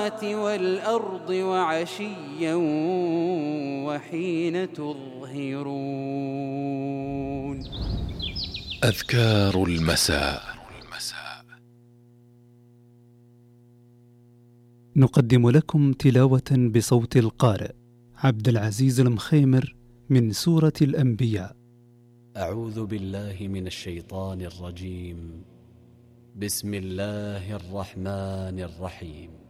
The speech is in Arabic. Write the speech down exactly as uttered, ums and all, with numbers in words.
والأرض وعشيا وحين تظهرون. أذكار المساء. نقدم لكم تلاوة بصوت القارئ عبد العزيز المخيمر من سورة الأنبياء. أعوذ بالله من الشيطان الرجيم. بسم الله الرحمن الرحيم.